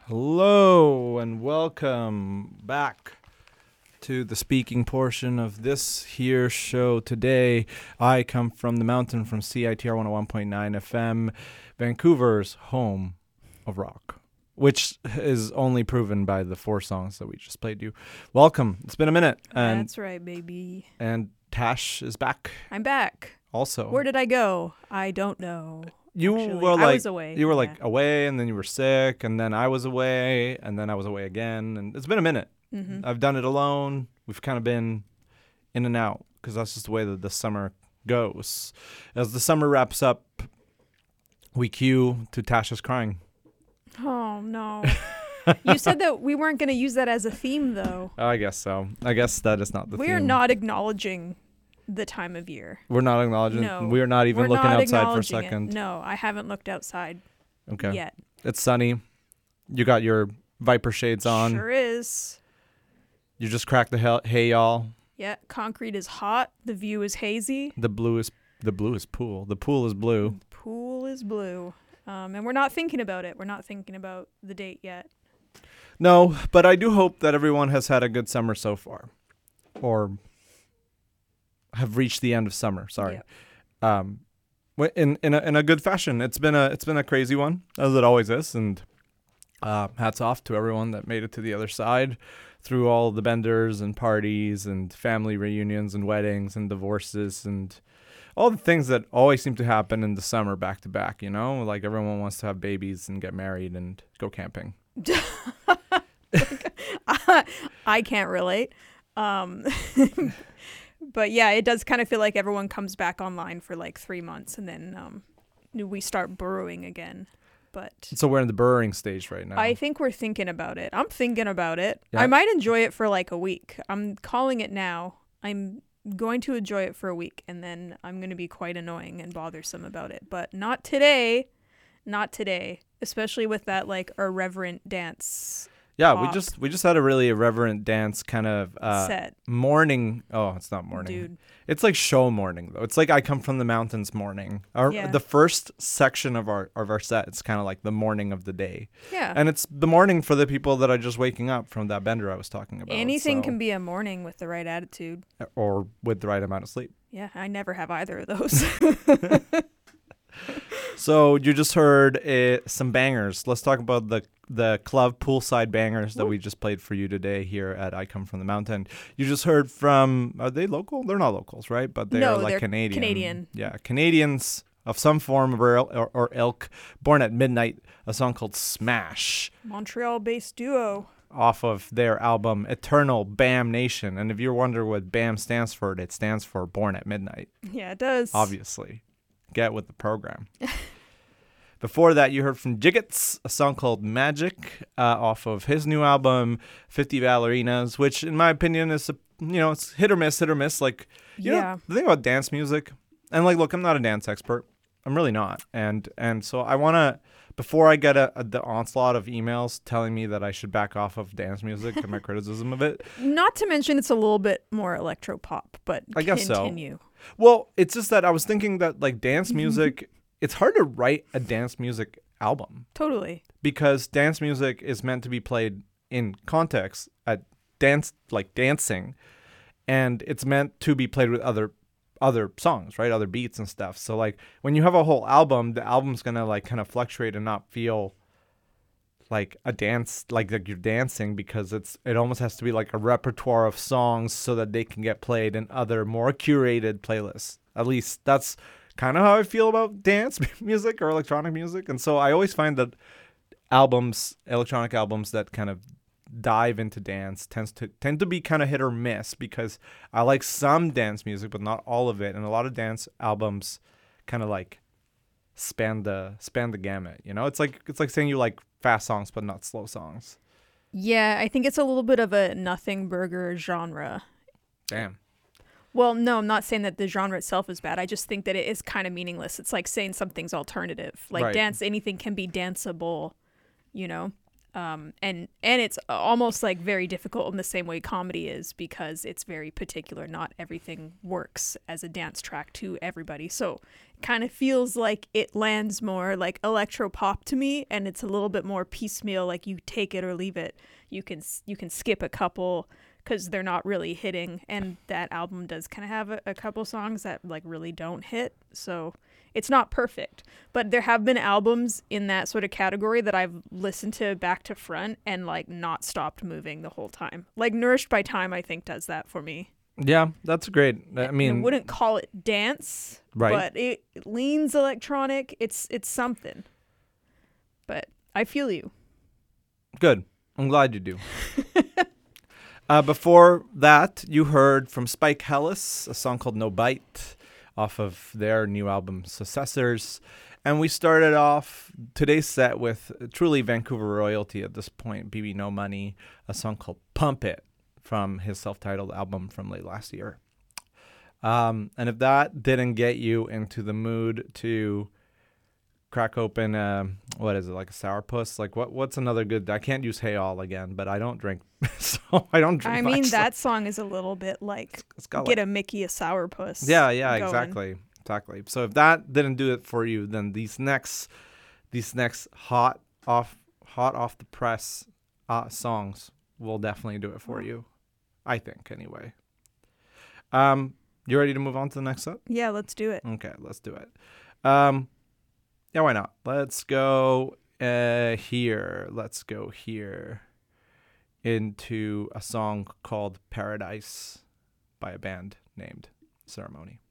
Hello and welcome back to the speaking portion of this here show. Today, I come from the mountain from CITR 101.9 FM, Vancouver's home of rock, which is only proven by the 4 songs that we just played you. Welcome. It's been a minute. And, That's right, baby. And Tash is back. I'm back. Also. Where did I go? I don't know. You Actually, were like I was away. You were like away, and then you were sick, and then I was away, and then I was away again, and it's been a minute. Mm-hmm. I've done it alone. We've kind of been in and out because that's just the way that the summer goes. As the summer wraps up, we cue to Tasha's crying. Oh, no. You said that we weren't going to use that as a theme, though. I guess so. I guess that is not the theme. We're not acknowledging the time of year. We're not acknowledging. No. We're not even We're looking not outside for a acknowledging it. second. No, I haven't looked outside Okay. yet. It's sunny. You got your Viper shades on. Sure is. You just cracked the hay, y'all. Yeah, concrete is hot. The view is hazy. The blue is pool. The pool is blue. Pool is blue. And we're not thinking about it. We're not thinking about the date yet. No, but I do hope that everyone has had a good summer so far, or have reached the end of summer. Sorry, in a good fashion. It's been a crazy one, as it always is, and hats off to everyone that made it to the other side through all the benders and parties and family reunions and weddings and divorces and all the things that always seem to happen in the summer back to back. You know, like everyone wants to have babies and get married and go camping. I can't relate. But yeah, it does kind of feel like everyone comes back online for like 3 months and then we start burrowing again. But So we're in the burrowing stage right now. I think we're thinking about it. I'm thinking about it. Yeah. I might enjoy it for like a week. I'm calling it now. I'm going to enjoy it for a week and then I'm going to be quite annoying and bothersome about it. But not today. Not today. Especially with that like irreverent dance. Yeah, pop we just had a really irreverent dance kind of set. morning. Oh, it's not morning. Dude. It's like show morning though. It's like I come from the mountains morning. Yeah. The first section of our set, it's kind of like the morning of the day. Yeah. And it's the morning for the people that are just waking up from that bender I was talking about. Anything can be a morning with the right attitude. Or with the right amount of sleep. Yeah, I never have either of those. So you just heard some bangers. Let's talk about the club poolside bangers that we just played for you today here at I Come From the Mountain. You just heard from, are they local? They're not locals, right? But they are like they're Canadian. Canadian. Yeah, Canadians of some form or ilk. Born at Midnight, a song called Smash, Montreal-based duo. off of their album Eternal Bam Nation. And if you wonder what BAM stands for, it stands for Born at Midnight. Yeah, it does. Obviously. Get with the program. Before that, you heard from Jiggets, a song called Magic, off of his new album, 50 Ballerinas, which, in my opinion, is, it's hit or miss. Like, you know, the thing about dance music, and like, look, I'm not a dance expert. I'm really not. And so I want to, before I get the onslaught of emails telling me that I should back off of dance music and my criticism of it. Not to mention it's a little bit more electro-pop, but I guess continue. So. Well, it's just that I was thinking that, like, dance music, it's hard to write a dance music album. Totally. Because dance music is meant to be played in context at dancing, and it's meant to be played with other songs, right? Other beats and stuff. So like when you have a whole album, the album's gonna like kind of fluctuate and not feel like a dance, like you're dancing, because it almost has to be like a repertoire of songs so that they can get played in other more curated playlists. At least that's kind of how I feel about dance music or electronic music. And so I always find that electronic albums that kind of dive into dance tend to be kind of hit or miss, because I like some dance music but not all of it, and a lot of dance albums kind of like span the gamut, you know? It's like saying you like fast songs but not slow songs. Yeah, I think it's a little bit of a nothing burger genre. Damn. Well, no, I'm not saying that the genre itself is bad. I just think that it is kind of meaningless. It's like saying something's alternative. Like Right. dance, anything can be danceable, you know? And it's almost like very difficult in the same way comedy is, because it's very particular. Not everything works as a dance track to everybody. So it kind of feels like it lands more like electro pop to me, and it's a little bit more piecemeal. Like you take it or leave it. You can skip a couple because they're not really hitting. And that album does kind of have a couple songs that like really don't hit. So it's not perfect, but there have been albums in that sort of category that I've listened to back to front and like not stopped moving the whole time. Like Nourished by Time, I think does that for me. Yeah, that's great. I mean, I wouldn't call it dance, right, but it leans electronic. It's something. But I feel you. Good. I'm glad you do. Before that, you heard from Spike Hellis, a song called No Bite, off of their new album Successors. And we started off today's set with truly Vancouver royalty at this point, BB No Money, a song called Pump It from his self-titled album from late last year. And if that didn't get you into the mood to crack open what is it, like a sourpuss? Like what's another good, I can't use Hey All again, but I don't drink, so I don't drink. I mean, that song is a little bit like it's got Get like, a Mickey a sourpuss. Yeah, going. exactly. So if that didn't do it for you, then these next hot off the press songs will definitely do it for you, I think, anyway. You ready to move on to the next set? Yeah, let's do it. Okay, let's do it. Yeah, why not? Let's go here. Let's go here into a song called Paradise by a band named Ceremony.